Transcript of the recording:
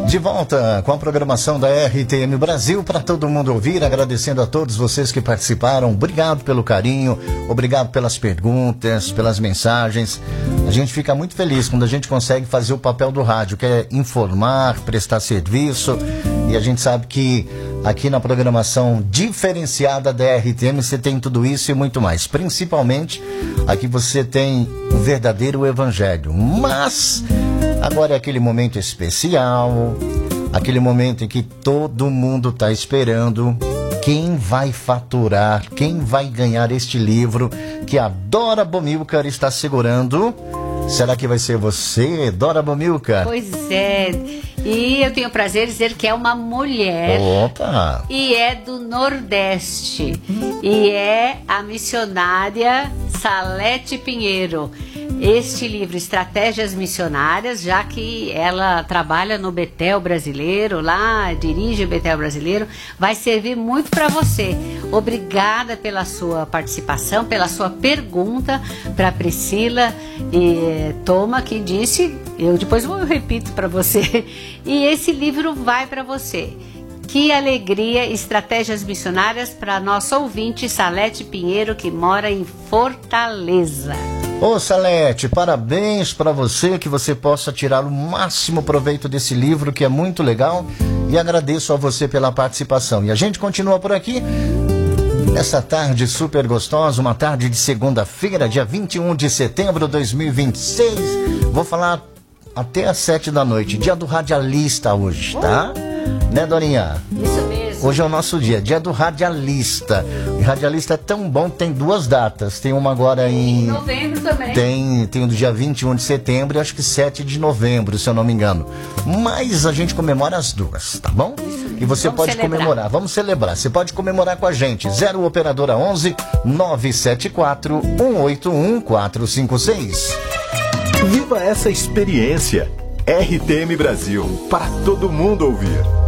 De volta com a programação da RTM Brasil para todo mundo ouvir, agradecendo a todos vocês que participaram. Obrigado pelo carinho, obrigado pelas perguntas, pelas mensagens. A gente fica muito feliz quando a gente consegue fazer o papel do rádio, que é informar, prestar serviço. E a gente sabe que aqui na programação diferenciada da RTM você tem tudo isso e muito mais. Principalmente aqui você tem o verdadeiro evangelho. Mas agora é aquele momento especial, aquele momento em que todo mundo está esperando quem vai faturar, quem vai ganhar este livro que a Dora Bomilcar está segurando. Será que vai ser você, Dora Bomilcar? Pois é, e eu tenho o prazer de dizer que é uma mulher. Opa! E é do Nordeste, e é a missionária Salete Pinheiro. Este livro, Estratégias Missionárias, já que ela trabalha no Betel Brasileiro, lá dirige o Betel Brasileiro, vai servir muito para você. Obrigada pela sua participação, pela sua pergunta para Priscila Toma, que disse, eu depois eu repito para você, e esse livro vai para você. Que alegria, Estratégias Missionárias para nosso ouvinte Salete Pinheiro, que mora em Fortaleza. Ô Salete, parabéns para você, que você possa tirar o máximo proveito desse livro, que é muito legal, e agradeço a você pela participação. E a gente continua por aqui, nessa tarde super gostosa, uma tarde de segunda-feira, dia 21 de setembro de 2026. Vou falar até às 7 da noite, dia do radialista hoje, tá? Né, Dorinha? Isso mesmo. Hoje é o nosso dia do radialista. O radialista é tão bom que tem duas datas. Tem uma agora em novembro também. Tem o do dia 21 de setembro e acho que 7 de novembro, se eu não me engano. Mas a gente comemora as duas, tá bom? E você Vamos pode celebrar. comemorar. Vamos celebrar. Você pode comemorar com a gente. 0 Operadora 11 974 181 456. Viva essa experiência. RTM Brasil, para todo mundo ouvir.